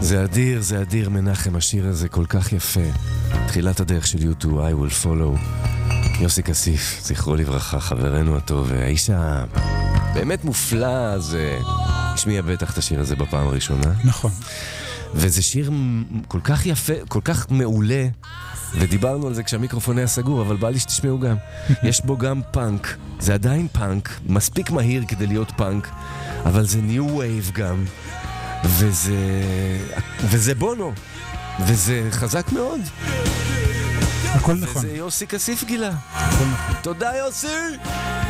זה אדיר מנחם, השיר הזה כל כך יפה. תחילת הדרך של U2, I will follow. יוסי כסיף, זכרו לברכה, חברנו הטוב, האיש הבאמת מופלא הזה. השמיע בטח את השיר הזה בפעם הראשונה. נכון. וזה שיר כל כך יפה, כל כך מעולה, ודיברנו על זה כשהמיקרופון היה סגור, אבל בא לי שתשמעו גם. יש בו גם פאנק, זה עדיין פאנק, מספיק מהיר כדי להיות פאנק, אבל זה ניו וייב גם, וזה בונו, וזה חזק מאוד. הכל נכון. וזה יוסי כסיף גילה. הכל נכון. תודה יוסי!